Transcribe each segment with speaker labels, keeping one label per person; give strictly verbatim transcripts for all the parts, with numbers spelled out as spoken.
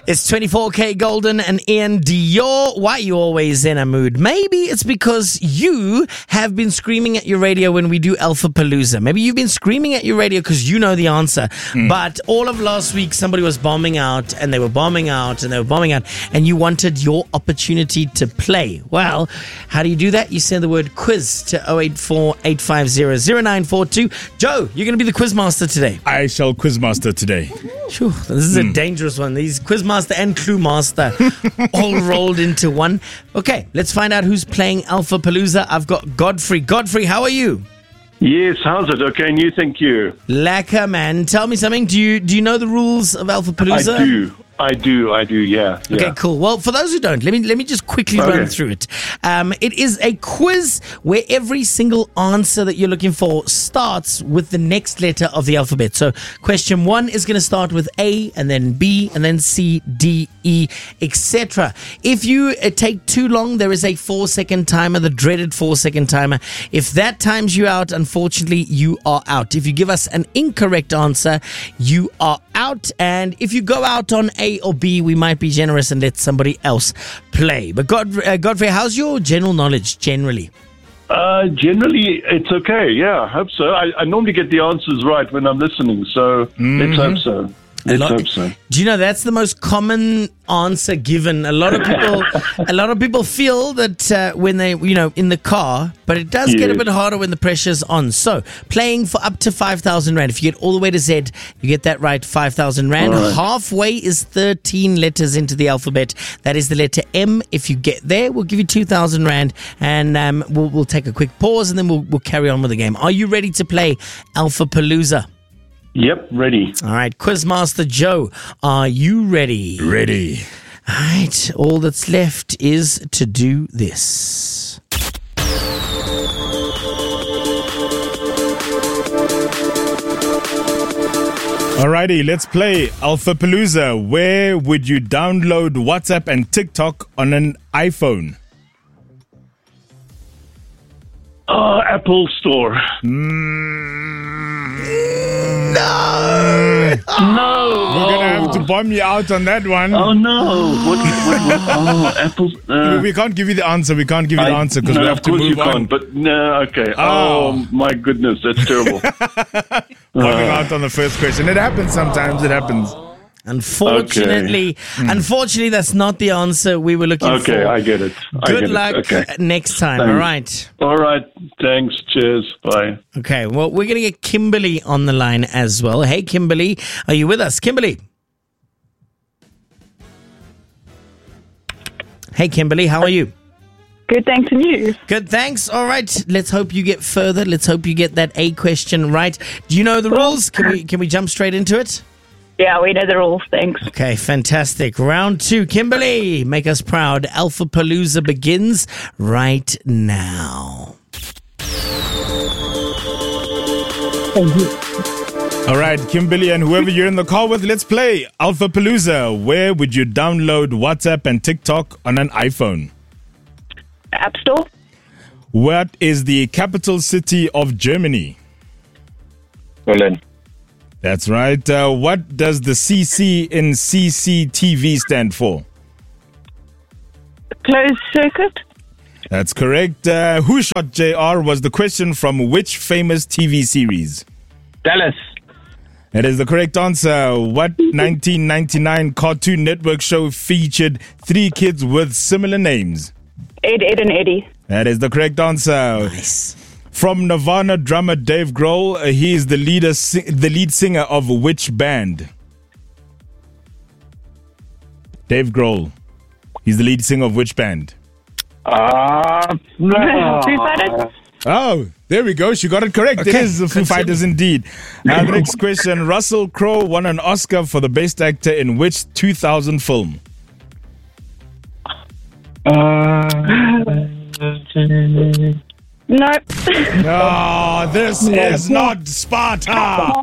Speaker 1: It's twenty-four K Golden and Ian Dior. Why are you always in a mood? Maybe it's because you have been screaming at your radio when we do Alpha Palooza. Maybe you've been screaming at your radio because you know the answer. Mm. But all of last week, somebody was bombing out and they were bombing out and they were bombing out and you wanted your opportunity to play. Well, how do you do that? You send the word quiz to oh eight four, eight five zero, zero nine four two. Joe, you're going to be the quizmaster today.
Speaker 2: I shall quizmaster today.
Speaker 1: Phew, this is mm. a dangerous one. These quizmaster and clue master all rolled into one. Okay, let's find out who's playing Alpha Palooza. I've got Godfrey. Godfrey, how are you?
Speaker 3: Yes, how's it? Okay, and you, thank you.
Speaker 1: Lacquer, man. Tell me something. Do you do you know the rules of Alpha Palooza?
Speaker 3: I do. I do, I do, yeah.
Speaker 1: Okay,
Speaker 3: yeah.
Speaker 1: cool. Well, for those who don't, let me let me just quickly
Speaker 3: okay.
Speaker 1: run through it. Um, it is a quiz where every single answer that you're looking for starts with the next letter of the alphabet. So question one is going to start with A, and then B, and then C, D, E, et cetera. If you uh, take too long, there is a four-second timer, the dreaded four-second timer. If that times you out, unfortunately, you are out. If you give us an incorrect answer, you are out. And if you go out on A or B, we might be generous and let somebody else play. But God, uh, Godfrey, how's your general knowledge generally?
Speaker 3: Uh, generally, it's okay. Yeah, I hope so. I, I normally get the answers right when I'm listening, so mm-hmm. let's hope so. Let's
Speaker 1: lot,
Speaker 3: hope so.
Speaker 1: Do you know that's the most common answer given? A lot of people, a lot of people feel that uh, when they, you know, in the car, but it does yes. get a bit harder when the pressure's on. So, playing for up to five thousand rand. If you get all the way to Z, you get that right, five thousand rand. Right. Halfway is thirteen letters into the alphabet. That is the letter M. If you get there, we'll give you two thousand rand, and um, we'll we'll take a quick pause, and then we'll we'll carry on with the game. Are you ready to play Alpha Palooza?
Speaker 3: Yep, ready.
Speaker 1: All right, Quizmaster Joe, are you ready?
Speaker 2: Ready.
Speaker 1: All right, all that's left is to do this.
Speaker 2: Alrighty, let's play Alpha Palooza. Where would you download WhatsApp and TikTok on an iPhone?
Speaker 3: Uh, Apple Store.
Speaker 2: Mm.
Speaker 1: No!
Speaker 3: No!
Speaker 2: We're going to have to bomb you out on that one.
Speaker 3: Oh, no. What, what, what, oh, Apple... Uh,
Speaker 2: we can't give you the answer. We can't give you the
Speaker 3: I,
Speaker 2: answer because
Speaker 3: no,
Speaker 2: we have to move
Speaker 3: you
Speaker 2: on.
Speaker 3: Can't, but no, okay.
Speaker 2: Oh.
Speaker 3: oh, my goodness. That's terrible.
Speaker 2: Bombing uh, out on the first question. It happens sometimes. It happens.
Speaker 1: Unfortunately, okay. unfortunately, that's not the answer we were looking
Speaker 3: okay,
Speaker 1: for.
Speaker 3: Okay, I get it. I
Speaker 1: Good
Speaker 3: get
Speaker 1: luck
Speaker 3: it. Okay.
Speaker 1: next time.
Speaker 3: Thanks.
Speaker 1: All right.
Speaker 3: All right. Thanks. Cheers. Bye.
Speaker 1: Okay. Well, we're going to get Kimberly on the line as well. Hey, Kimberly, are you with us? Kimberly. Hey, Kimberly, how are you?
Speaker 4: Good, thanks, and you?
Speaker 1: Good, thanks. All right, let's hope you get further. Let's hope you get that A question right. Do you know the rules? Can we can we jump straight into it?
Speaker 4: Yeah, we know the rules. Thanks.
Speaker 1: Okay, fantastic. Round two. Kimberly, make us proud. Alpha Palooza begins right now.
Speaker 2: All right, Kimberly and whoever you're in the car with, let's play Alpha Palooza. Where would you download WhatsApp and TikTok on an iPhone?
Speaker 4: App Store.
Speaker 2: What is the capital city of Germany?
Speaker 3: Berlin.
Speaker 2: That's right. Uh, what does the C C in C C T V stand for?
Speaker 4: Closed circuit.
Speaker 2: That's correct. Uh, who shot J R was the question from which famous T V series?
Speaker 3: Dallas.
Speaker 2: That is the correct answer. What nineteen ninety-nine Cartoon Network show featured three kids with similar names?
Speaker 4: Ed, Ed, and Eddie.
Speaker 2: That is the correct answer.
Speaker 1: Nice.
Speaker 2: From Nirvana drummer Dave Grohl, uh, he is the leader, si- the lead singer of which band? Dave Grohl. He's the lead singer of which band?
Speaker 3: Ah, uh, no.
Speaker 4: Foo Fighters.
Speaker 2: Oh, there we go. She got it correct.
Speaker 1: Okay.
Speaker 2: It is the Foo Fighters indeed. Uh, the next question. Russell Crowe won an Oscar for the best actor in which two thousand film?
Speaker 3: Uh,
Speaker 4: Nope.
Speaker 2: Oh, this is not Sparta.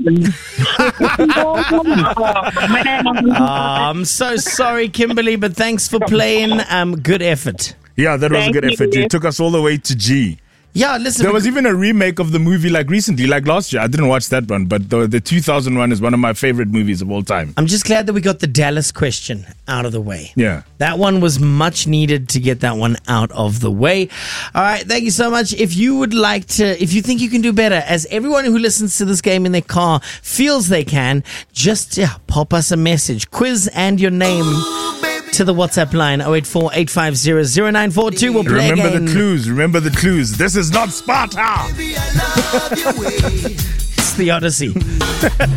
Speaker 1: Oh, I'm so sorry, Kimberly, but thanks for playing. Um, good effort.
Speaker 2: Yeah, that was
Speaker 4: Thank
Speaker 2: a good effort.
Speaker 4: you.
Speaker 2: You took us all the way to G.
Speaker 1: Yeah, listen.
Speaker 2: There was even a remake of the movie like recently, like last year. I didn't watch that one, but the, the two thousand one is one of my favorite movies of all time.
Speaker 1: I'm just glad that we got the Dallas question out of the way.
Speaker 2: Yeah.
Speaker 1: That one was much needed to get that one out of the way. All right, thank you so much. If you would like to, if you think you can do better, as everyone who listens to this game in their car feels they can, just yeah, pop us a message. Quiz and your name to the WhatsApp line oh eight four, eight five zero, zero nine four two. We'll play
Speaker 2: Remember
Speaker 1: again.
Speaker 2: the clues. Remember the clues. This is not Sparta.
Speaker 1: It's the Odyssey.